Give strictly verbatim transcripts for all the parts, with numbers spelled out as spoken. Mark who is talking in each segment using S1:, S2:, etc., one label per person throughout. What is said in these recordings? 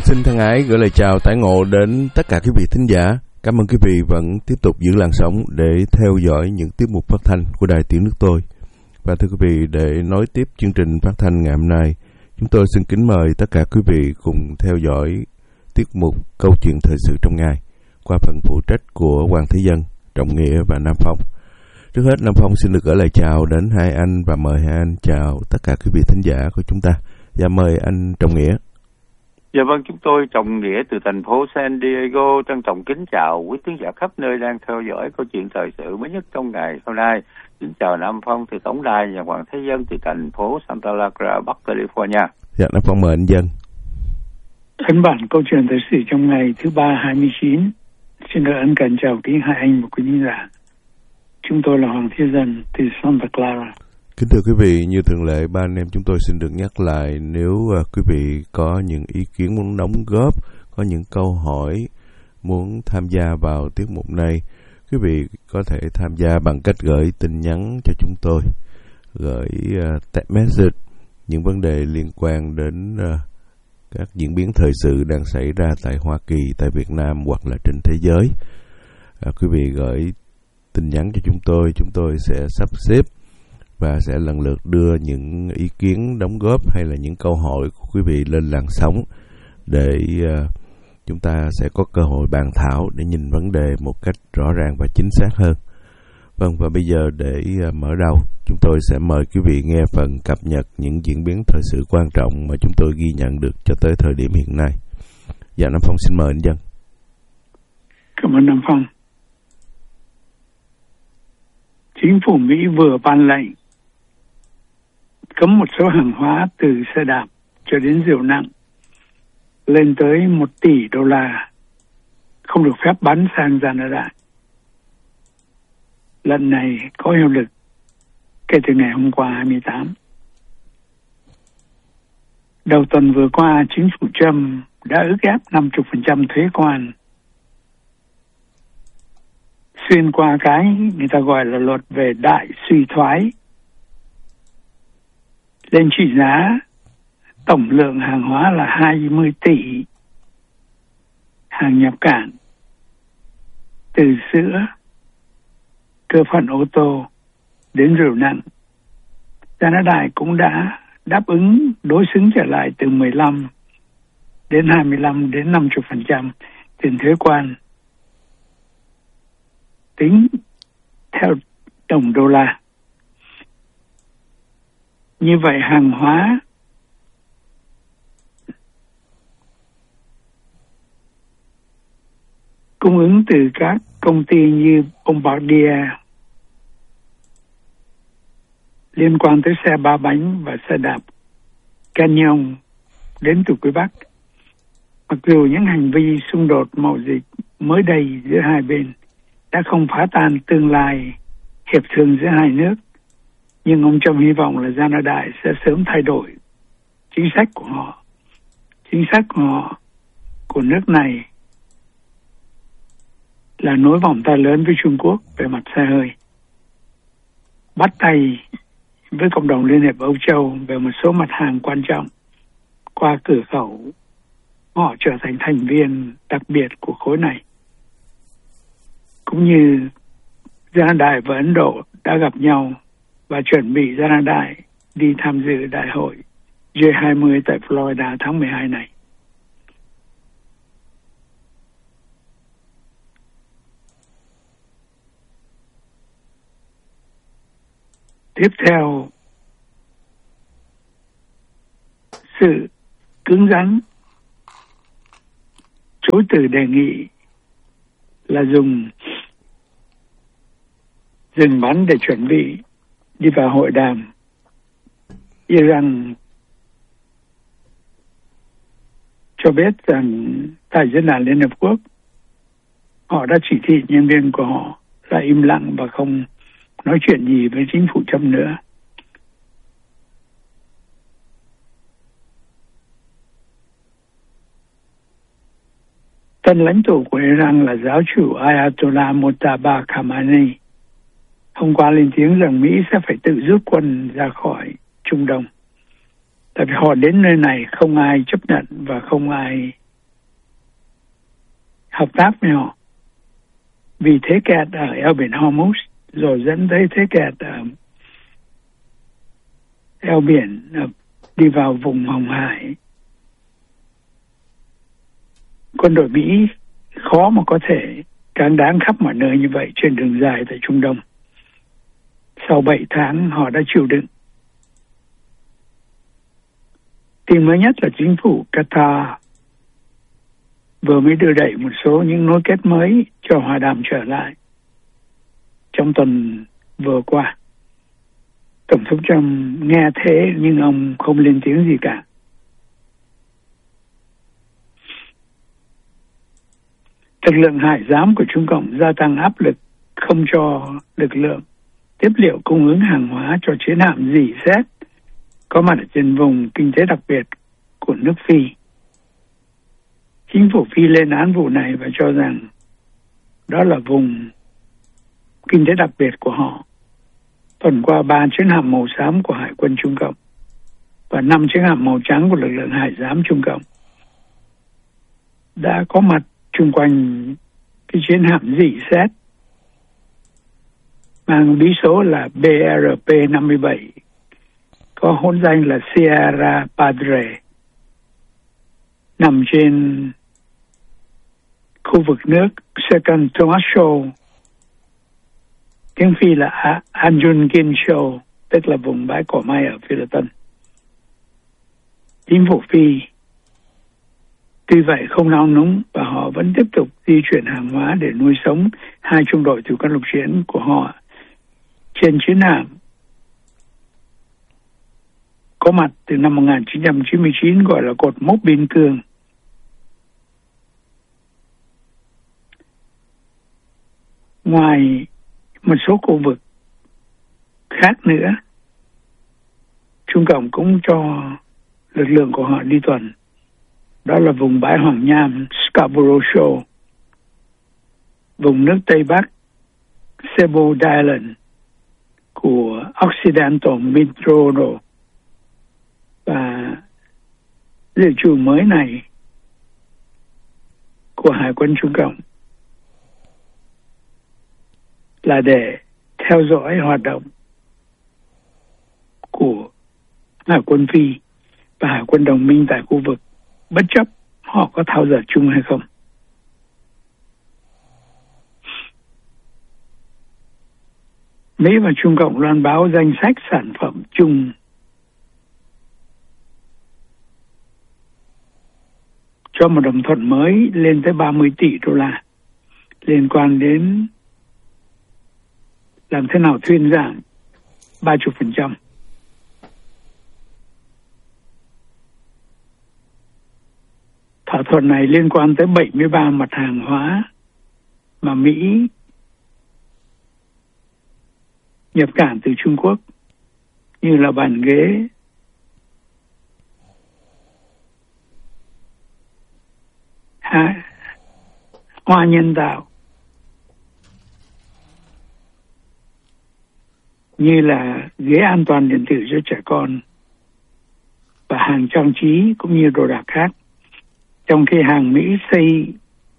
S1: Xin thân ái gửi lời chào tái ngộ đến tất cả quý vị thính giả. Cảm ơn quý vị vẫn tiếp tục giữ làn sóng để theo dõi những tiết mục phát thanh của Đài Tiếng Nước Tôi. Và thưa quý vị, để nối tiếp chương trình phát thanh ngày hôm nay, chúng tôi xin kính mời tất cả quý vị cùng theo dõi tiết mục Câu chuyện thời sự trong ngày qua phần phụ trách của Hoàng Thế Dân, Trọng Nghĩa và Nam Phong. Trước hết, Nam Phong xin được gửi lời chào đến hai anh và mời hai anh chào tất cả quý vị thính giả của chúng ta. Và mời anh Trọng Nghĩa.
S2: Dạ vâng, chúng tôi Trọng Nghĩa từ thành phố San Diego trân trọng kính chào quý khán giả khắp nơi đang theo dõi câu chuyện thời sự mới nhất trong ngày hôm nay. Kính chào Nam Phong từ tổng đài và Hoàng Thế Dân từ thành phố Santa Clara, Bắc California.
S1: Dạ, Nam Phong mời anh Dân.
S3: Ấn bản câu chuyện thời sự trong ngày thứ ba hai mươi chín. Xin được ân cần chào quý hai anh và quý khán giả. Chúng tôi là Hoàng Thế Dân từ Santa Clara.
S1: Kính thưa quý vị, như thường lệ, ba anh em chúng tôi xin được nhắc lại, nếu uh, quý vị có những ý kiến muốn đóng góp, có những câu hỏi muốn tham gia vào tiết mục này, quý vị có thể tham gia bằng cách gửi tin nhắn cho chúng tôi, gửi uh, text message những vấn đề liên quan đến uh, các diễn biến thời sự đang xảy ra tại Hoa Kỳ, tại Việt Nam hoặc là trên thế giới. Uh, quý vị gửi tin nhắn cho chúng tôi, chúng tôi sẽ sắp xếp và sẽ lần lượt đưa những ý kiến đóng góp hay là những câu hỏi của quý vị lên làn sóng để uh, chúng ta sẽ có cơ hội bàn thảo để nhìn vấn đề một cách rõ ràng và chính xác hơn. Vâng, và bây giờ để uh, mở đầu, chúng tôi sẽ mời quý vị nghe phần cập nhật những diễn biến thời sự quan trọng mà chúng tôi ghi nhận được cho tới thời điểm hiện nay. Dạ, Nam Phong xin mời anh Dân.
S3: Cảm ơn Nam Phong. Chính phủ Mỹ vừa ban lệnh cấm một số hàng hóa từ xe đạp cho đến rượu nặng lên tới một tỷ đô la không được phép bán sang Canada. Lần này có hiệu lực kể từ ngày hôm qua hai mươi tám. Đầu tuần vừa qua, chính phủ Trump đã ức ép năm mươi phần trăm thuế quan xuyên qua cái người ta gọi là luật về đại suy thoái lên trị giá tổng lượng hàng hóa là hai mươi tỷ hàng nhập cảng, từ sữa, cơ phận ô tô đến rượu nặng. Canada cũng đã đáp ứng đối xứng trở lại từ mười lăm đến hai mươi lăm đến năm mươi phần trăm tiền thuế quan tính theo đồng đô la. Như vậy hàng hóa cung ứng từ các công ty như Bombardier liên quan tới xe ba bánh và xe đạp Canyon đến từ phía Bắc. Mặc dù những hành vi xung đột mậu dịch mới đây giữa hai bên đã không phá tan tương lai hiệp thương giữa hai nước, nhưng ông Trump hy vọng là Canada sẽ sớm thay đổi chính sách của họ. Chính sách của họ, của nước này là nối vòng tay lớn với Trung Quốc về mặt xe hơi, bắt tay với cộng đồng Liên hiệp Âu Châu về một số mặt hàng quan trọng qua cửa khẩu. Họ trở thành thành viên đặc biệt của khối này. Cũng như Canada và Ấn Độ đã gặp nhau và chuẩn bị Canada đi tham dự đại hội G hai mươi tại Florida tháng mười hai này. Tiếp theo, sự cứng rắn chối từ đề nghị là dùng dừng bắn để chuẩn bị đi vào hội đàm. Iran cho biết rằng tại diễn đàn Liên Hợp Quốc, họ đã chỉ thị nhân viên của họ là im lặng và không nói chuyện gì với chính phủ Trump nữa. Tân lãnh tụ của Iran là giáo chủ Ayatollah Mojtaba Khamenei hôm qua lên tiếng rằng Mỹ sẽ phải tự rút quân ra khỏi Trung Đông. Tại vì họ đến nơi này không ai chấp nhận và không ai hợp tác với họ. Vì thế kẹt ở eo biển Hormuz rồi dẫn tới thế kẹt ở eo biển đi vào vùng Hồng Hải. Quân đội Mỹ khó mà có thể cáng đáng khắp mọi nơi như vậy trên đường dài tại Trung Đông. Sau bảy tháng họ đã chịu đựng. Tin mới nhất là chính phủ Qatar vừa mới đưa đẩy một số những nối kết mới cho hòa đàm trở lại trong tuần vừa qua. Tổng thống Trump nghe thế nhưng ông không lên tiếng gì cả. Lực lượng hải giám của Trung Cộng gia tăng áp lực không cho lực lượng tiếp liệu cung ứng hàng hóa cho chiến hạm dì xét có mặt ở trên vùng kinh tế đặc biệt của nước Phi. Chính phủ Phi lên án vụ này và cho rằng đó là vùng kinh tế đặc biệt của họ. Tuần qua ba chiến hạm màu xám của Hải quân Trung Cộng và năm chiến hạm màu trắng của lực lượng hải giám Trung Cộng đã có mặt chung quanh cái chiến hạm dì xét mang bí số là B R P năm mươi bảy, có hôn danh là Sierra Padre, nằm trên khu vực nước Second Thomas Shoal, tiếng Phi là Anjun Gin Shoal, tức là vùng bãi cỏ may ở Phi Lê Tân. Chính phủ Phi tuy vậy không nao núng và họ vẫn tiếp tục di chuyển hàng hóa để nuôi sống hai trung đội thủy quân lục chiến của họ trên chiến hạm có mặt từ năm một nghìn chín trăm chín mươi chín gọi là cột mốc biên cương. Ngoài một số khu vực khác nữa, Trung Cộng cũng cho lực lượng của họ đi tuần. Đó là vùng bãi Hoàng Nham, Scarborough Shoal, vùng nước Tây Bắc, Sebo Island của Occidental Mindoro. Và dự trù mới này của Hải quân Trung Cộng là để theo dõi hoạt động của Hải quân Phi và Hải quân đồng minh tại khu vực, bất chấp họ có thao dượt chung hay không. Mỹ và Trung Cộng loan báo danh sách sản phẩm chung cho một đồng thuận mới lên tới ba mươi tỷ đô la liên quan đến làm thế nào thuyên giảm ba mươi phần trăm. Thỏa thuận này liên quan tới bảy mươi ba mặt hàng hóa mà Mỹ nhập cảng từ Trung Quốc, như là bàn ghế, ha, hoa nhân tạo, như là ghế an toàn điện tử cho trẻ con và hàng trang trí cũng như đồ đạc khác. Trong khi hàng Mỹ xây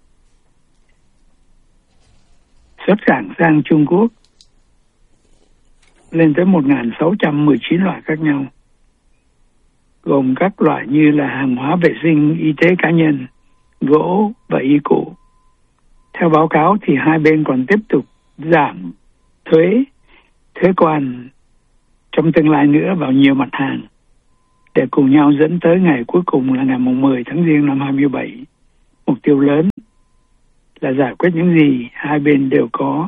S3: xuất cảng sang Trung Quốc lên tới một nghìn sáu trăm mười chín loại khác nhau, gồm các loại như là hàng hóa vệ sinh y tế cá nhân, gỗ và y cụ. Theo báo cáo thì hai bên còn tiếp tục giảm thuế, thuế quan trong tương lai nữa vào nhiều mặt hàng để cùng nhau dẫn tới ngày cuối cùng là ngày mười tháng Giêng năm hai mươi bảy. Mục tiêu lớn là giải quyết những gì hai bên đều có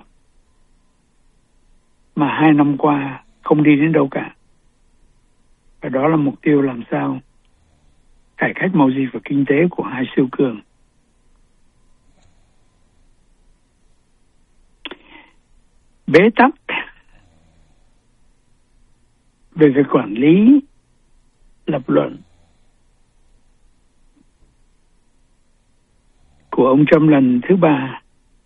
S3: mà hai năm qua không đi đến đâu cả. Và đó là mục tiêu làm sao cải cách mậu dịch và kinh tế của hai siêu cường. Bế tắc về việc quản lý lập luận của ông Trump lần thứ ba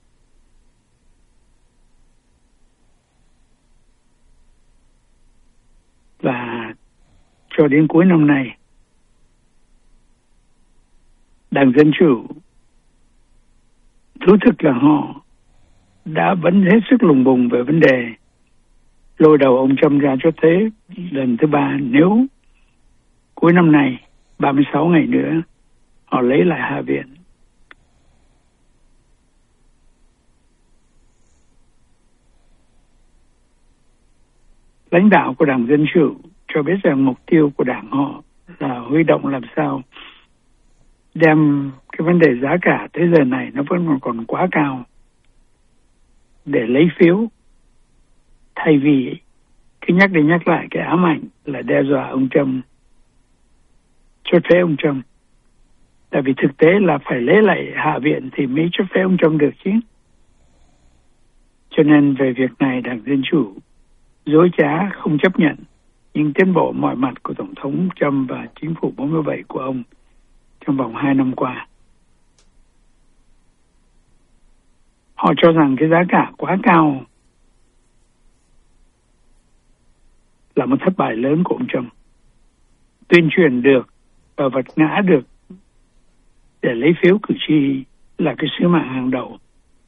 S3: và cho đến cuối năm nay, Đảng Dân Chủ thú thực là họ đã vẫn hết sức lùng bùng về vấn đề lôi đầu ông Trump ra chốt thế lần thứ ba nếu cuối năm này, ba mươi sáu ngày nữa, họ lấy lại Hạ viện. Lãnh đạo của Đảng Dân Chủ cho biết rằng mục tiêu của đảng họ là huy động làm sao đem cái vấn đề giá cả tới giờ này nó vẫn còn, còn quá cao để lấy phiếu, thay vì cứ nhắc đi nhắc lại cái ám ảnh là đe dọa ông Trump, chốt phế ông Trump. Tại vì thực tế là phải lấy lại Hạ viện thì mới chốt phế ông Trump được chứ. Cho nên về việc này Đảng Dân Chủ dối trá không chấp nhận những tiến bộ mọi mặt của Tổng thống Trump và chính phủ bốn mươi bảy của ông trong vòng hai năm qua. Họ cho rằng cái giá cả quá cao là một thất bại lớn của ông Trump. Tuyên truyền được và vật ngã được để lấy phiếu cử tri là cái sứ mạng hàng đầu.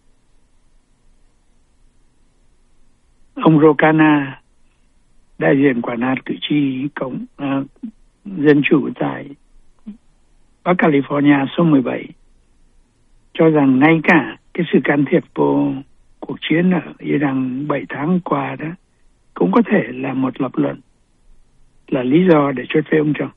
S3: Ông Ro Khanna, đại diện quản hạt cử tri Cộng uh, Dân Chủ tại Bắc California số mười bảy, cho rằng ngay cả cái sự can thiệp vô cuộc chiến ở Iran bảy tháng qua đó cũng có thể là một lập luận, là lý do để chốt phế ông Trump.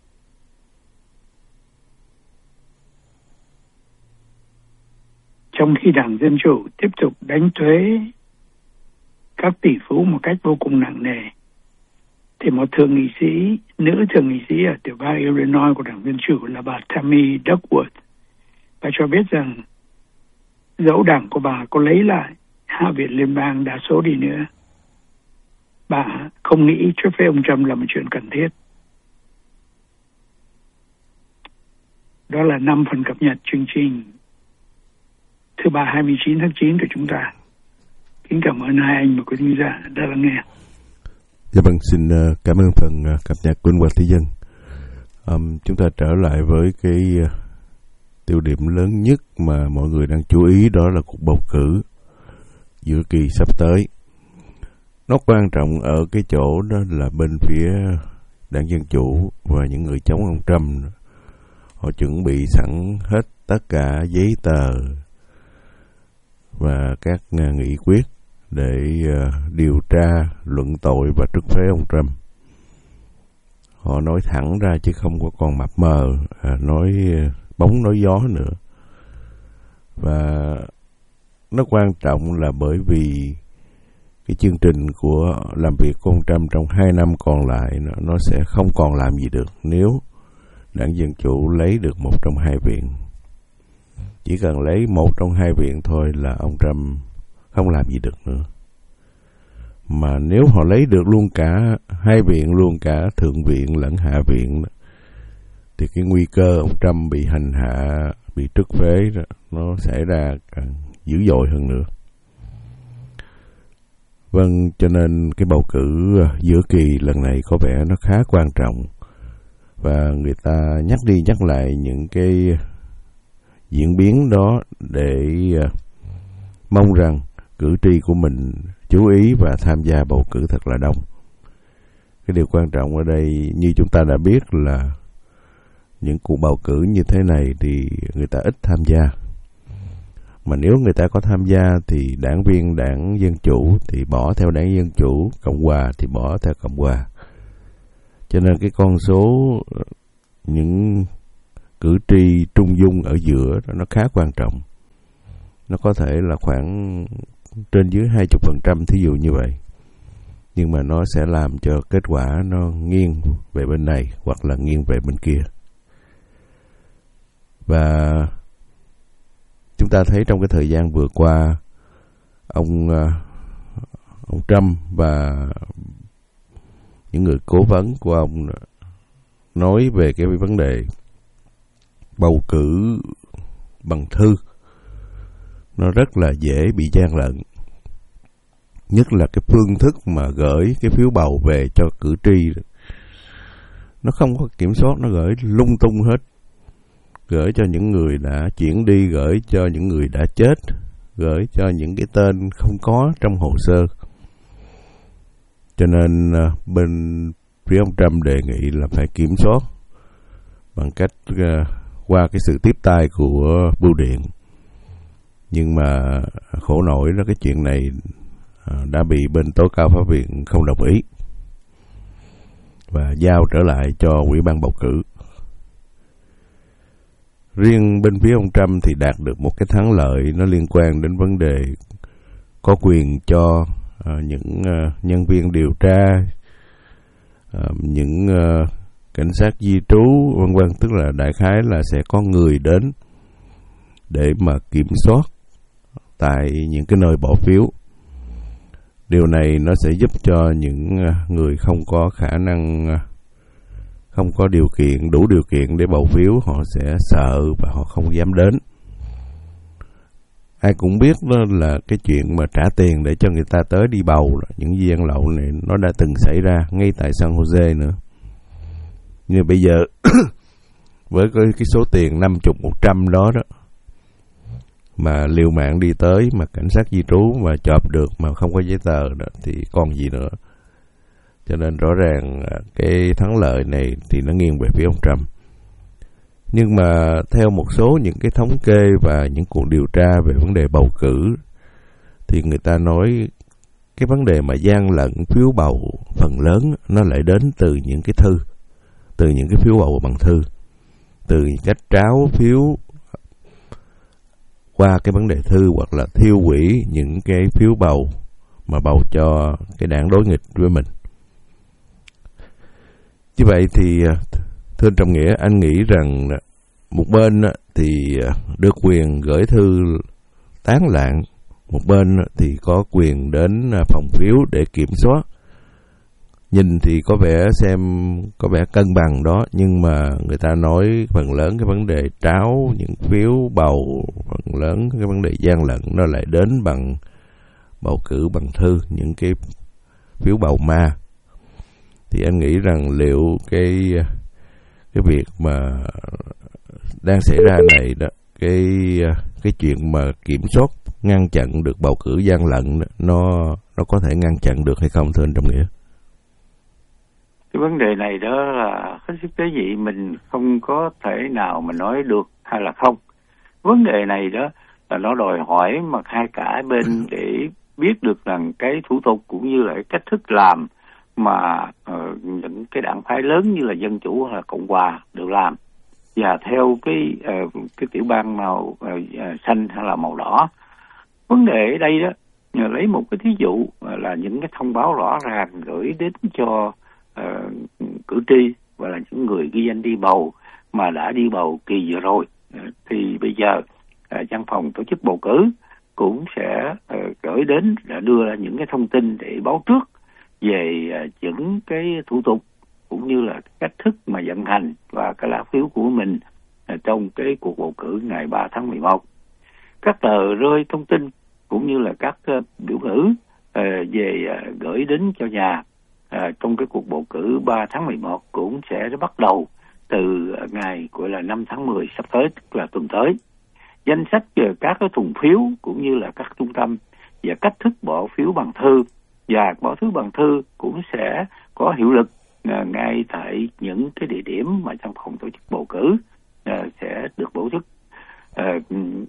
S3: Trong khi Đảng Dân Chủ tiếp tục đánh thuế các tỷ phú một cách vô cùng nặng nề, thì một thượng nghị sĩ, nữ thượng nghị sĩ ở tiểu bang Illinois của Đảng Dân Chủ là bà Tammy Duckworth, bà cho biết rằng dẫu đảng của bà có lấy lại Hạ viện Liên bang đa số đi nữa, bà không nghĩ chốt phế ông Trump là một chuyện cần thiết. Đó là năm phần cập nhật chương trình thứ ba hai mươi chín tháng chín của chúng ta. Kính cảm ơn hai anh và quý thính giả đã lắng nghe.
S1: Dạ vâng, xin cảm ơn phần cập nhật của Quang Thị Dân. Um, chúng ta trở lại với cái uh, tiêu điểm lớn nhất mà mọi người đang chú ý, đó là cuộc bầu cử giữa kỳ sắp tới. Nó quan trọng ở cái chỗ đó là bên phía Đảng Dân Chủ và những người chống ông Trump, họ chuẩn bị sẵn hết tất cả giấy tờ và các nghị quyết để uh, điều tra, luận tội và trút phế ông Trump. Họ nói thẳng ra chứ không có còn mập mờ, à, nói bóng nói gió nữa. Và nó quan trọng là bởi vì cái chương trình của làm việc của ông Trump trong hai năm còn lại nó, nó sẽ không còn làm gì được nếu Đảng Dân Chủ lấy được một trong hai viện. Chỉ cần lấy một trong hai viện thôi là ông Trump không làm gì được nữa. Mà nếu họ lấy được luôn cả hai viện, luôn cả thượng viện lẫn hạ viện, thì cái nguy cơ ông Trump bị hành hạ, bị trút phế đó, nó xảy ra càng dữ dội hơn nữa. Vâng, cho nên cái bầu cử giữa kỳ lần này có vẻ nó khá quan trọng. Và người ta nhắc đi nhắc lại những cái diễn biến đó để mong rằng cử tri của mình chú ý và tham gia bầu cử thật là đông. Cái điều quan trọng ở đây như chúng ta đã biết là những cuộc bầu cử như thế này thì người ta ít tham gia. Mà nếu người ta có tham gia thì đảng viên Đảng Dân Chủ thì bỏ theo Đảng Dân Chủ, Cộng Hòa thì bỏ theo Cộng Hòa. Cho nên cái con số những cử tri trung dung ở giữa đó nó khá quan trọng. Nó có thể là khoảng trên dưới hai mươi phần trăm thí dụ như vậy. Nhưng mà nó sẽ làm cho kết quả nó nghiêng về bên này hoặc là nghiêng về bên kia. Và chúng ta thấy trong cái thời gian vừa qua, ông ông Trump và những người cố vấn của ông nói về cái vấn đề bầu cử bằng thư nó rất là dễ bị gian lận. Nhất là cái phương thức mà gửi cái phiếu bầu về cho cử tri, nó không có kiểm soát, nó gửi lung tung hết. Gửi cho những người đã chuyển đi, gửi cho những người đã chết, gửi cho những cái tên không có trong hồ sơ. Cho nên uh, bên phía ông Trump đề nghị là phải kiểm soát bằng cách uh, qua cái sự tiếp tay của bưu điện. Nhưng mà khổ nổi là cái chuyện này uh, đã bị bên tối cao pháp viện không đồng ý và giao trở lại cho Ủy ban bầu cử. Riêng bên phía ông Trump thì đạt được một cái thắng lợi nó liên quan đến vấn đề có quyền cho uh, những uh, nhân viên điều tra, uh, những uh, cảnh sát di trú vân vân, tức là đại khái là sẽ có người đến để mà kiểm soát tại những cái nơi bỏ phiếu. Điều này nó sẽ giúp cho những uh, người không có khả năng uh, không có điều kiện, đủ điều kiện để bầu phiếu, họ sẽ sợ và họ không dám đến. Ai cũng biết đó là cái chuyện mà trả tiền để cho người ta tới đi bầu, những gian lậu này nó đã từng xảy ra ngay tại San Jose nữa. Nhưng bây giờ với cái, cái số tiền năm mươi, một trăm đó đó mà liều mạng đi tới mà cảnh sát di trú mà chộp được mà không có giấy tờ đó thì còn gì nữa. Cho nên rõ ràng cái thắng lợi này thì nó nghiêng về phía ông Trump. Nhưng mà theo một số những cái thống kê và những cuộc điều tra về vấn đề bầu cử thì người ta nói cái vấn đề mà gian lận phiếu bầu phần lớn nó lại đến từ những cái thư, từ những cái phiếu bầu bằng thư, từ cách tráo phiếu qua cái vấn đề thư hoặc là thiêu hủy những cái phiếu bầu mà bầu cho cái đảng đối nghịch với mình. Như vậy thì thưa anh Trọng Nghĩa, anh nghĩ rằng một bên thì được quyền gửi thư tán loạn, một bên thì có quyền đến phòng phiếu để kiểm soát. Nhìn thì có vẻ xem có vẻ cân bằng đó, nhưng mà người ta nói phần lớn cái vấn đề tráo những phiếu bầu, phần lớn cái vấn đề gian lận nó lại đến bằng bầu cử bằng thư, những cái phiếu bầu ma. Thì anh nghĩ rằng liệu cái cái việc mà đang xảy ra này đó, cái cái chuyện mà kiểm soát ngăn chặn được bầu cử gian lận đó, nó nó có thể ngăn chặn được hay không thưa anh Trọng Nghĩa?
S2: Cái vấn đề này đó là hết sức tế nhị, mình không có thể nào mà nói được hay là không. Vấn đề này đó là nó đòi hỏi mà hai cả bên để biết được rằng cái thủ tục cũng như là cái cách thức làm mà uh, những cái đảng phái lớn như là Dân Chủ hay là Cộng Hòa được làm, và theo cái uh, cái tiểu bang màu uh, xanh hay là màu đỏ. Vấn đề ở đây đó, nhờ lấy một cái thí dụ uh, là những cái thông báo rõ ràng gửi đến cho uh, cử tri và là những người ghi danh đi bầu mà đã đi bầu kỳ vừa rồi, uh, thì bây giờ uh, văn phòng tổ chức bầu cử cũng sẽ uh, gửi đến để đưa ra những cái thông tin để báo trước về uh, những cái thủ tục cũng như là cách thức mà vận hành và cái lá phiếu của mình uh, trong cái cuộc bầu cử ngày ba tháng mười một. Các tờ rơi thông tin cũng như là các uh, biểu ngữ uh, về uh, gửi đến cho nhà uh, trong cái cuộc bầu cử ba tháng mười một cũng sẽ bắt đầu từ uh, ngày gọi là năm tháng mười sắp tới, tức là tuần tới. Danh sách uh, các cái thùng phiếu cũng như là các trung tâm và cách thức bỏ phiếu bằng thư và bỏ phiếu bằng thư cũng sẽ có hiệu lực uh, ngay tại những cái địa điểm mà trong phòng tổ chức bầu cử uh, sẽ được tổ chức uh,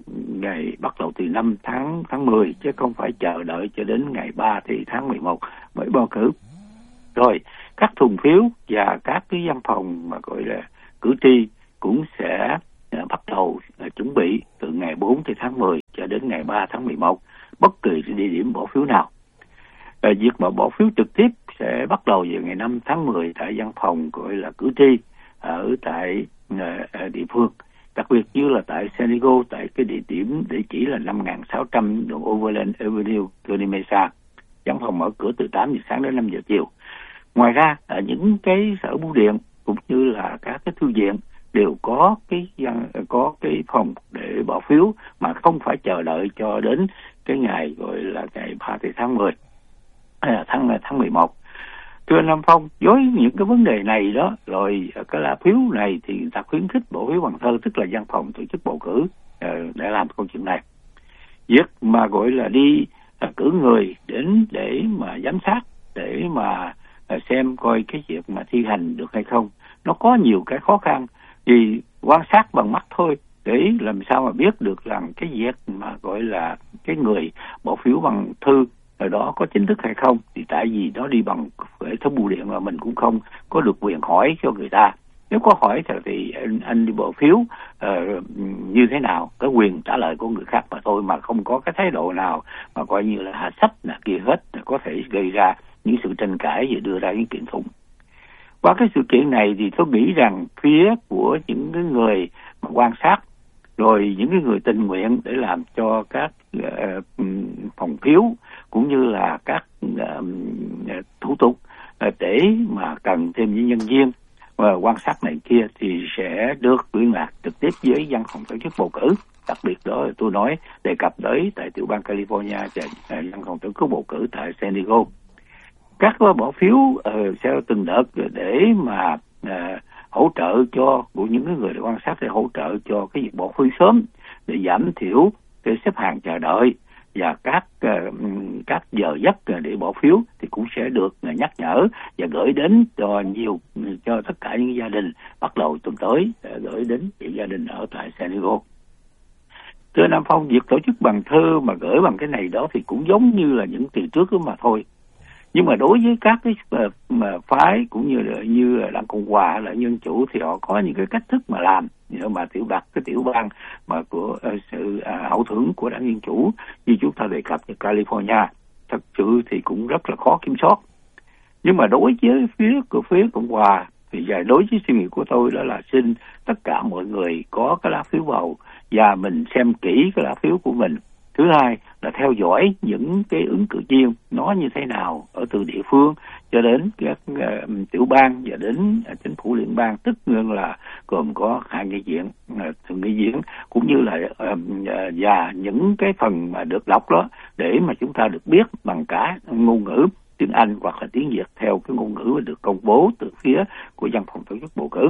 S2: ngày bắt đầu từ năm tháng tháng mười, chứ không phải chờ đợi cho đến ngày ba thì tháng mười một mới bầu cử. Rồi các thùng phiếu và các cái văn phòng mà gọi là cử tri cũng sẽ uh, bắt đầu uh, chuẩn bị từ ngày bốn tháng mười cho đến ngày ba tháng mười một, bất kỳ địa điểm bỏ phiếu nào. À, việc mà bỏ phiếu trực tiếp sẽ bắt đầu vào ngày năm tháng mười tại văn phòng gọi là cử tri ở tại uh, địa phương, đặc biệt như là tại San Diego, tại cái địa điểm địa chỉ là năm nghìn sáu trăm đường Overland Avenue, Kearny Mesa. Văn phòng mở cửa từ tám giờ sáng đến năm giờ chiều. Ngoài ra ở những cái sở bưu điện cũng như là các cái thư viện đều có cái có cái phòng để bỏ phiếu mà không phải chờ đợi cho đến cái ngày gọi là ngày ba tháng mười hay là tháng tháng mười một. Thưa anh Lâm Phong, với những cái vấn đề này đó, rồi cái lá phiếu này thì ta khuyến khích bỏ phiếu bằng thư, tức là văn phòng tổ chức bầu cử để làm câu chuyện này. việc mà gọi là đi uh, cử người đến để mà giám sát, để mà uh, xem coi cái việc mà thi hành được hay không, nó có nhiều cái khó khăn. Vì quan sát bằng mắt thôi để làm sao mà biết được rằng cái việc mà gọi là cái người bỏ phiếu bằng thư ở đó có chính thức hay không, thì tại vì nó đi bằng hệ thống bưu điện mà mình cũng không có được quyền hỏi cho người ta. Nếu có hỏi thì, thì anh, anh đi bỏ phiếu uh, như thế nào, cái quyền trả lời của người khác mà thôi, mà không có cái thái độ nào mà coi như là hạ sách là kia hết, có thể gây ra những sự tranh cãi và đưa ra những kiện tụng. Qua cái sự kiện này thì tôi nghĩ rằng phía của những cái người mà quan sát, rồi những cái người tình nguyện để làm cho các uh, phòng phiếu cũng như là các uh, thủ tục uh, để mà cần thêm những nhân viên và quan sát này kia thì sẽ được liên lạc trực tiếp với văn phòng tổ chức bầu cử. Đặc biệt đó tôi nói đề cập tới tại tiểu bang California và văn phòng tổ chức bầu cử tại San Diego. Các bỏ phiếu uh, theo từng đợt để mà uh, hỗ trợ cho của những người quan sát, để hỗ trợ cho cái việc bỏ phiếu sớm, để giảm thiểu cái xếp hàng chờ đợi và các uh, các giờ giấc để bỏ phiếu thì cũng sẽ được nhắc nhở và gửi đến cho nhiều cho tất cả những gia đình bắt đầu tuần tới, gửi đến những gia đình ở tại San Diego. Thưa Nam Phong, việc tổ chức bằng thư mà gửi bằng cái này đó thì cũng giống như là những kỳ trước đó mà thôi. Nhưng mà đối với các cái mà phái cũng như là như là đảng Cộng hòa là Dân chủ thì họ có những cái cách thức mà làm, mà tiểu bang cái tiểu bang mà của uh, sự uh, hậu thuẫn của đảng Dân chủ như chúng ta đề cập như California thật sự thì cũng rất là khó kiểm soát. Nhưng mà đối với phía của phía Cộng hòa thì đối với suy nghĩ của tôi đó là xin tất cả mọi người có cái lá phiếu bầu và mình xem kỹ cái lá phiếu của mình. Thứ hai là theo dõi những cái ứng cử viên nó như thế nào ở từ địa phương cho đến các uh, tiểu bang và đến uh, chính phủ liên bang, tức là gồm có hạ nghị viện, uh, thượng nghị viện cũng như là uh, uh, và những cái phần mà được đọc đó để mà chúng ta được biết bằng cả ngôn ngữ tiếng Anh hoặc là tiếng Việt theo cái ngôn ngữ được công bố từ phía của văn phòng tổ chức bầu cử.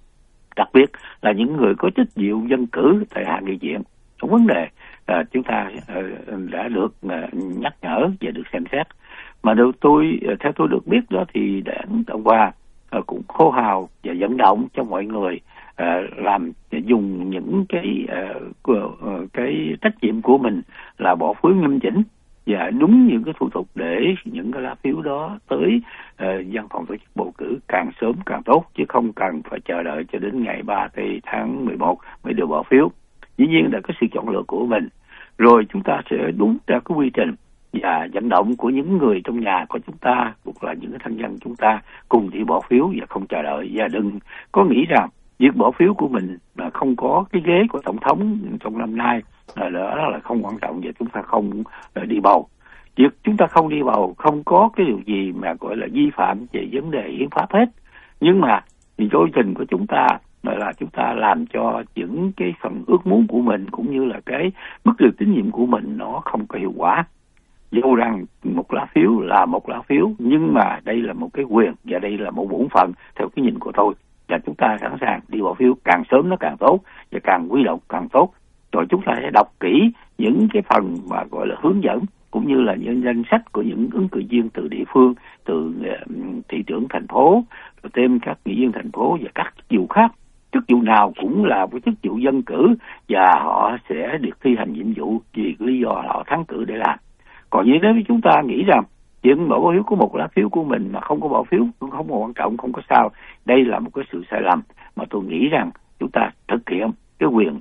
S2: Đặc biệt là những người có trách nhiệm dân cử tại hạ nghị viện, trong vấn đề À, chúng ta uh, đã được uh, nhắc nhở và được xem xét. Mà đầu tôi uh, theo tôi được biết đó thì đảng Cộng hòa uh, cũng hô hào và vận động cho mọi người uh, làm dùng những cái uh, uh, cái trách nhiệm của mình là bỏ phiếu nghiêm chỉnh và đúng những cái thủ tục để những cái lá phiếu đó tới uh, văn phòng tổ chức bầu cử càng sớm càng tốt, chứ không cần phải chờ đợi cho đến ngày ba tháng mười một mới được bỏ phiếu. Dĩ nhiên là cái sự chọn lựa của mình, rồi chúng ta sẽ đúng theo cái quy trình và vận động của những người trong nhà của chúng ta hoặc là những thân nhân chúng ta cùng đi bỏ phiếu và không chờ đợi. Và đừng có nghĩ rằng việc bỏ phiếu của mình là không có cái ghế của tổng thống trong năm nay là đó là không quan trọng và chúng ta không đi bầu. Việc chúng ta không đi bầu không có cái điều gì mà gọi là vi phạm về vấn đề hiến pháp hết, nhưng mà thì quy trình của chúng ta là chúng ta làm cho những cái phần ước muốn của mình cũng như là cái mức độ tín nhiệm của mình nó không có hiệu quả. Dù rằng một lá phiếu là một lá phiếu, nhưng mà đây là một cái quyền và đây là một bổn phận theo cái nhìn của tôi. Và chúng ta sẵn sàng đi bỏ phiếu càng sớm nó càng tốt và càng quy động càng tốt. Rồi chúng ta sẽ đọc kỹ những cái phần mà gọi là hướng dẫn cũng như là những danh sách của những ứng cử viên từ địa phương, từ thị trưởng thành phố, rồi thêm các nghị viên thành phố và các chức vụ khác. Chức vụ nào cũng là một chức vụ dân cử và họ sẽ được thi hành nhiệm vụ vì lý do họ thắng cử để làm. Còn như nếu chúng ta nghĩ rằng chuyện bỏ phiếu của một lá phiếu của mình mà không có bỏ phiếu cũng không có quan trọng, không có sao, đây là một cái sự sai lầm mà tôi nghĩ rằng chúng ta thực hiện cái quyền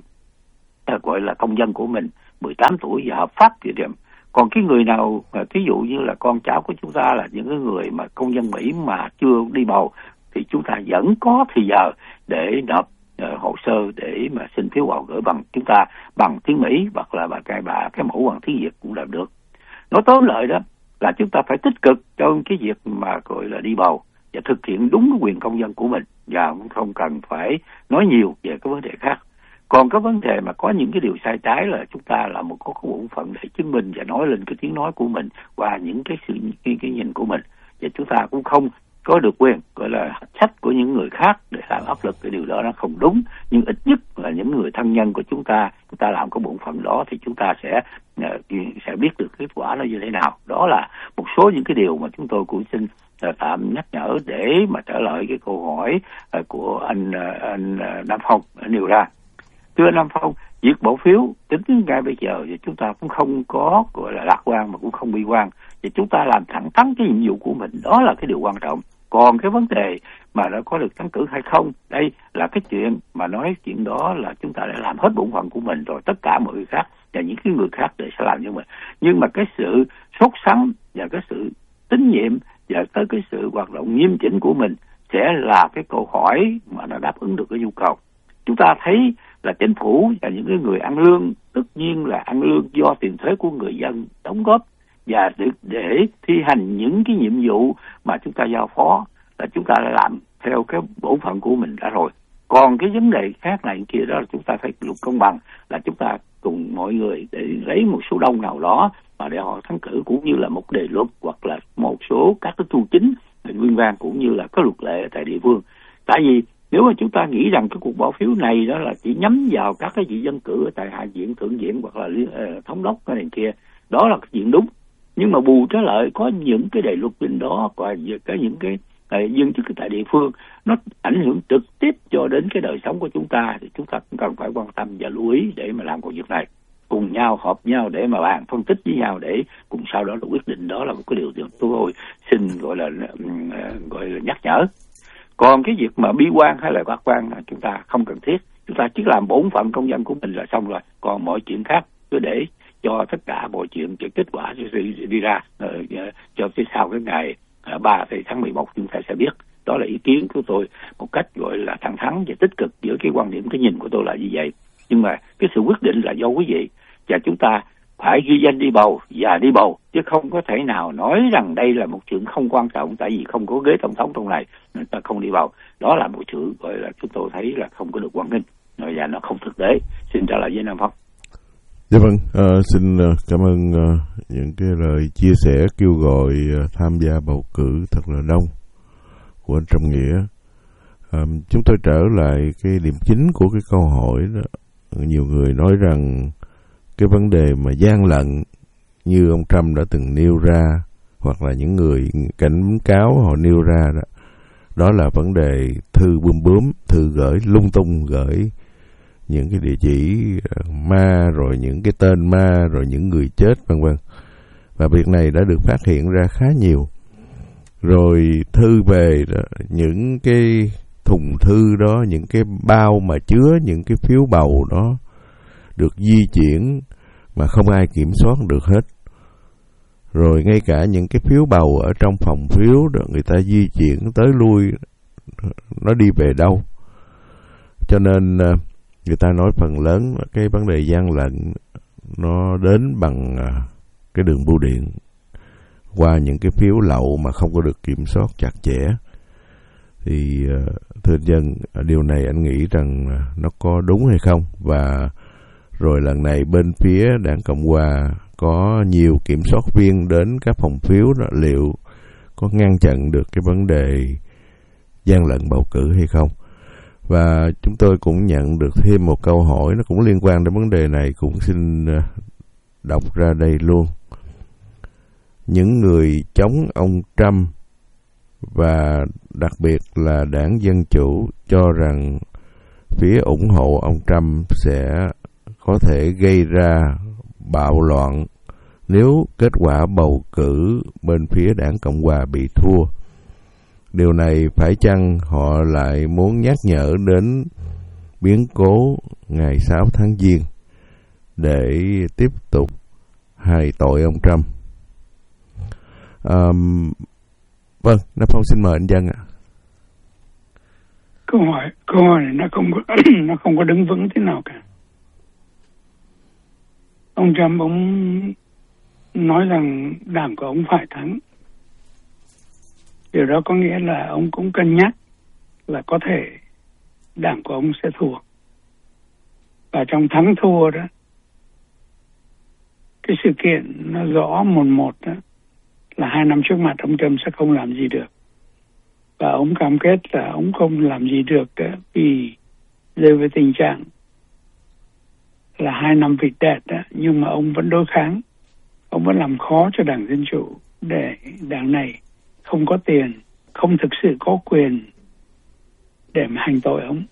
S2: gọi là công dân của mình mười tám tuổi và hợp pháp thì điểm. Còn cái người nào ví dụ như là con cháu của chúng ta là những cái người mà công dân Mỹ mà chưa đi bầu thì chúng ta vẫn có thời giờ để nộp uh, hồ sơ để mà xin phiếu bầu gửi bằng chúng ta bằng tiếng Mỹ hoặc là bằng cái bà cái mẫu bằng tiếng Việt cũng làm được. Nói tóm lại đó là chúng ta phải tích cực trong cái việc mà gọi là đi bầu và thực hiện đúng cái quyền công dân của mình và cũng không cần phải nói nhiều về cái vấn đề khác. Còn cái vấn đề mà có những cái điều sai trái là chúng ta là một có cái bổn phận để chứng minh và nói lên cái tiếng nói của mình qua những cái sự cái, cái nhìn của mình, và chúng ta cũng không có được quyền gọi là sách của những người khác để làm áp lực. Cái điều đó nó không đúng, nhưng ít nhất là những người thân nhân của chúng ta chúng ta làm cái bổn phận đó thì chúng ta sẽ uh, uh, sẽ biết được kết quả nó như thế nào. Đó là một số những cái điều mà chúng tôi cũng xin uh, tạm nhắc nhở để mà trả lời cái câu hỏi uh, của anh uh, anh uh, Nam Phong nêu ra. Thưa Nam Phong, việc bỏ phiếu tính đến ngay bây giờ thì chúng ta cũng không có gọi là lạc quan mà cũng không bi quan, thì chúng ta làm thẳng thắn cái nhiệm vụ của mình, đó là cái điều quan trọng. Còn cái vấn đề mà nó có được thắng cử hay không, đây là cái chuyện mà nói chuyện đó là chúng ta đã làm hết bổn phận của mình rồi, tất cả mọi người khác và những cái người khác để sẽ làm như mình. Nhưng mà cái sự sốt sắng và cái sự tín nhiệm và tới cái sự hoạt động nghiêm chỉnh của mình sẽ là cái câu hỏi mà nó đáp ứng được cái nhu cầu. Chúng ta thấy là chính phủ và những cái người ăn lương tất nhiên là ăn lương do tiền thuế của người dân đóng góp và để, để thi hành những cái nhiệm vụ mà chúng ta giao phó, là chúng ta đã làm theo cái bổn phận của mình đã rồi. Còn cái vấn đề khác này kia đó là chúng ta phải luật công bằng, là chúng ta cùng mọi người để lấy một số đông nào đó mà để họ thắng cử, cũng như là một đề luật hoặc là một số các cái tu chính nguyên vang cũng như là có luật lệ tại địa phương. Tại vì nếu mà chúng ta nghĩ rằng cái cuộc bỏ phiếu này đó là chỉ nhắm vào các cái vị dân cử ở tại Hạ viện, Thượng viện hoặc là uh, thống đốc cái này kia, đó là cái chuyện đúng. Nhưng mà bù trở lại có những cái đề luật bên đó và cái những cái uh, dân chức tại địa phương nó ảnh hưởng trực tiếp cho đến cái đời sống của chúng ta, thì chúng ta cũng cần phải quan tâm và lưu ý để mà làm công việc này, cùng nhau họp nhau để mà bàn phân tích với nhau để cùng sau đó là quyết định. Đó là một cái điều tôi xin gọi là uh, gọi là nhắc nhở. Còn cái việc mà bi quan hay là lạc quan là chúng ta không cần thiết, chúng ta chỉ làm bổn phận công dân của mình là xong rồi. Còn mọi chuyện khác cứ để cho tất cả mọi chuyện cái kết quả đi, đi ra uh, cho tới sau cái ngày uh, ba tháng mười một chúng ta sẽ biết. Đó là ý kiến của tôi một cách gọi là thẳng thắn và tích cực. Giữa cái quan điểm, cái nhìn của tôi là như vậy. Nhưng mà cái sự quyết định là do quý vị, và chúng ta phải ghi danh đi bầu và đi bầu, chứ không có thể nào nói rằng đây là một chuyện không quan trọng tại vì không có ghế tổng thống trong này nên ta không đi bầu. Đó là một sự gọi là chúng tôi thấy là không có được quan nghênh và nó không thực tế. Xin trả lời với Nam Phong.
S1: Dạ vâng, à, xin cảm ơn uh, những cái lời chia sẻ kêu gọi uh, tham gia bầu cử thật là đông của anh Trọng Nghĩa. À, chúng tôi trở lại cái điểm chính của cái câu hỏi đó. Nhiều người nói rằng cái vấn đề mà gian lận như ông Trump đã từng nêu ra, hoặc là những người cảnh cáo họ nêu ra đó, đó là vấn đề thư bươm bướm, thư gửi lung tung, gửi những cái địa chỉ ma, rồi những cái tên ma, rồi những người chết vân vân. Và việc này đã được phát hiện ra khá nhiều. Rồi thư về đó, những cái thùng thư đó, những cái bao mà chứa những cái phiếu bầu đó được di chuyển mà không ai kiểm soát được hết. Rồi ngay cả những cái phiếu bầu ở trong phòng phiếu đó, người ta di chuyển tới lui, nó đi về đâu. Cho nên người ta nói phần lớn cái vấn đề gian lận nó đến bằng cái đường bưu điện, qua những cái phiếu lậu mà không có được kiểm soát chặt chẽ. Thì thưa dân, điều này anh nghĩ rằng nó có đúng hay không? Và rồi lần này bên phía Đảng Cộng Hòa có nhiều kiểm soát viên đến các phòng phiếu đó, liệu có ngăn chặn được cái vấn đề gian lận bầu cử hay không? Và chúng tôi cũng nhận được thêm một câu hỏi nó cũng liên quan đến vấn đề này, cũng xin đọc ra đây luôn. Những người chống ông Trump và đặc biệt là Đảng Dân Chủ cho rằng phía ủng hộ ông Trump sẽ có thể gây ra bạo loạn nếu kết quả bầu cử bên phía Đảng Cộng Hòa bị thua. Điều này phải chăng họ lại muốn nhắc nhở đến biến cố ngày sáu tháng Giêng để tiếp tục hài tội ông Trump? Um, vâng, Nam Phong xin mời anh Dân ạ.
S3: Câu hỏi, câu hỏi này nó không có nó không có đứng vững thế nào cả. Ông Trump ông nói rằng đảng của ông phải thắng. Điều đó có nghĩa là ông cũng cân nhắc là có thể đảng của ông sẽ thua. Và trong thắng thua đó, cái sự kiện nó rõ mồn một đó, là hai năm trước mặt ông Trump sẽ không làm gì được. Và ông cam kết là ông không làm gì được đó, vì rơi vào tình trạng là hai năm vịt đẹp đó, nhưng mà ông vẫn đối kháng. Ông vẫn làm khó cho Đảng Dân Chủ để đảng này không có tiền, không thực sự có quyền để mà hành tội ông.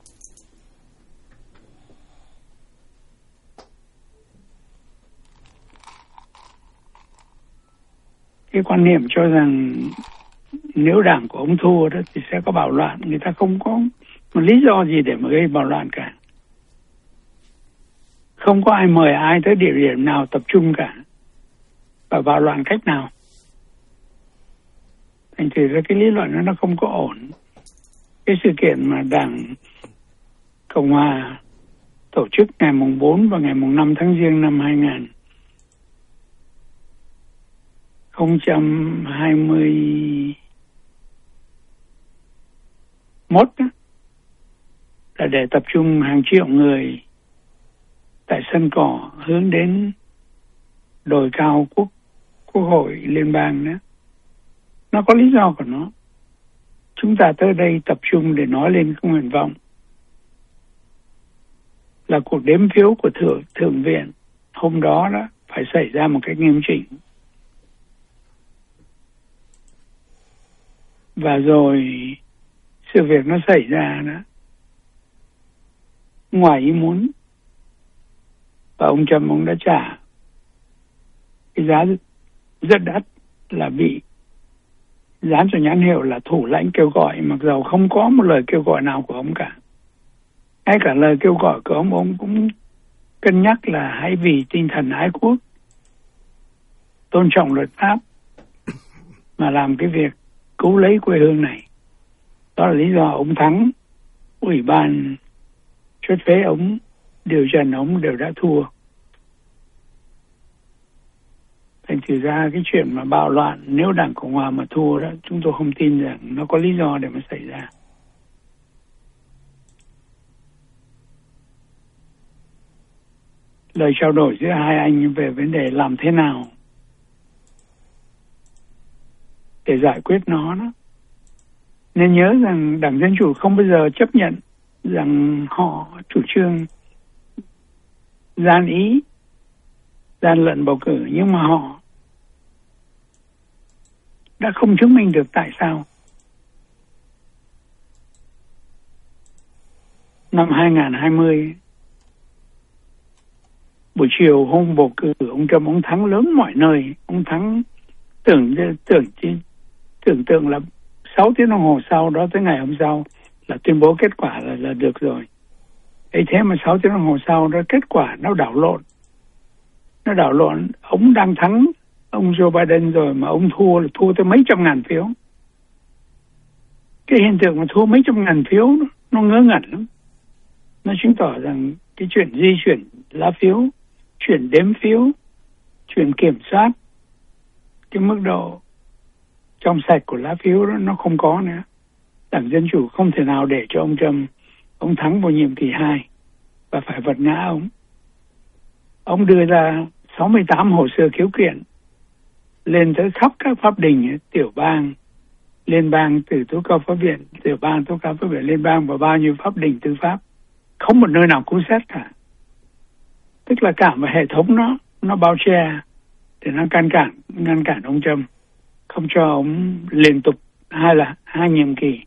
S3: Cái quan niệm cho rằng nếu đảng của ông thua đó thì sẽ có bạo loạn, người ta không có một lý do gì để mà gây bạo loạn cả. Không có ai mời ai tới địa điểm nào tập trung cả, và bạo loạn cách nào. Thành thử ra cái lý luận đó nó không có ổn. Cái sự kiện mà Đảng Cộng Hòa tổ chức ngày mùng bốn và ngày mùng năm tháng Giêng năm hai nghìn không trăm hai mươi mốt đó, là để tập trung hàng triệu người tại sân cỏ hướng đến đồi cao quốc quốc hội liên bang đó. Nó có lý do của nó. Chúng ta tới đây tập trung để nói lên cái nguyện vọng là cuộc đếm phiếu của thượng thượng viện hôm đó đó phải xảy ra một cách nghiêm chỉnh. Và rồi sự việc nó xảy ra đó ngoài ý muốn, và ông Trump ông đã trả cái giá rất đắt là bị dán cho nhãn hiệu là thủ lãnh kêu gọi, mặc dầu không có một lời kêu gọi nào của ông cả. Ngay cả lời kêu gọi của ông, ông cũng cân nhắc là hãy vì tinh thần ái quốc, tôn trọng luật pháp mà làm cái việc cứu lấy quê hương này. Đó là lý do ông thắng. Ủy ban chốt phế ông, điều trần ông đều đã thua. Thành thử ra cái chuyện mà bạo loạn nếu Đảng Cộng Hòa mà thua đó, chúng tôi không tin rằng nó có lý do để mà xảy ra. Lời trao đổi giữa hai anh về vấn đề làm thế nào để giải quyết nó đó. Nên nhớ rằng Đảng Dân Chủ không bao giờ chấp nhận rằng họ chủ trương gian ý, gian lận bầu cử, nhưng mà họ đã không chứng minh được tại sao năm hai nghìn không trăm hai mươi buổi chiều hôm bầu cử ông Trump ông thắng lớn mọi nơi. Ông thắng tưởng tưởng tưởng tượng là sáu tiếng đồng hồ sau đó tới ngày hôm sau là tuyên bố kết quả là, là được rồi. Ấy thế mà sáu tiếng đồng hồ sau đó kết quả nó đảo lộn. Nó đảo lộn, ông đang thắng ông Joe Biden rồi mà ông thua là thua tới mấy trăm ngàn phiếu. Cái hiện tượng mà thua mấy trăm ngàn phiếu nó, nó ngớ ngẩn lắm. Nó chứng tỏ rằng cái chuyện di chuyển lá phiếu, chuyện đếm phiếu, chuyện kiểm soát cái mức độ trong sạch của lá phiếu đó nó không có nữa. Đảng Dân Chủ không thể nào để cho ông Trump ông thắng vào nhiệm kỳ hai và phải vật ngã ông. Ông đưa ra sáu mươi tám hồ sơ khiếu kiện lên tới khắp các pháp đình, tiểu bang, liên bang, từ tố cáo pháp viện, tiểu bang, tố cáo pháp viện liên bang và bao nhiêu pháp đình tư pháp. Không một nơi nào cứu xét cả. Tức là cả một hệ thống nó nó bao che để nó ngăn cản ngăn cản ông Trump, không cho ông liên tục hai là hai nhiệm kỳ.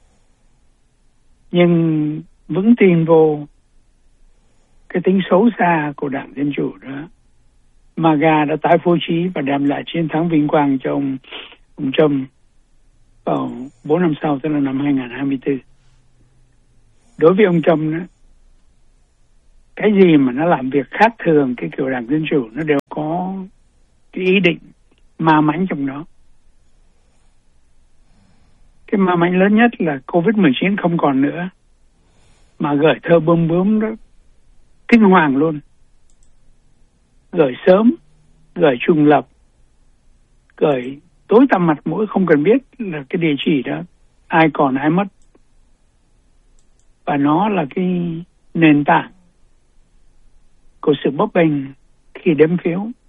S3: Nhưng vững tin vô cái tính xấu xa của Đảng Dân Chủ đó, MAGA đã tái phối trí và đem lại chiến thắng vinh quang cho ông, ông Trump vào bốn năm sau, tức là năm hai nghìn không trăm hai mươi tư. Đối với ông Trump đó, cái gì mà nó làm việc khác thường cái kiểu Đảng Dân Chủ nó đều có cái ý định ma mãnh trong đó. Cái ma mãnh lớn nhất là covid mười chín không còn nữa, mà gửi thơ bơm bướm đó kinh hoàng luôn. Gửi sớm, gửi trùng lập, gửi tối tăm mặt mũi, không cần biết là cái địa chỉ đó ai còn ai mất. Và nó là cái nền tảng của sự bấp bênh khi đếm phiếu.